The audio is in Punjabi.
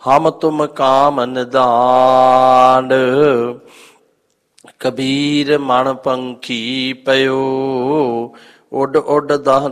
ਹਮ ਤੁਮ ਕਾਮ ਨਿਦਾਨ। ਕਬੀਰ ਮਨ ਪੰਖੀ ਪਇਓ, ਉੱਡ ਉੱਡ ਦਹ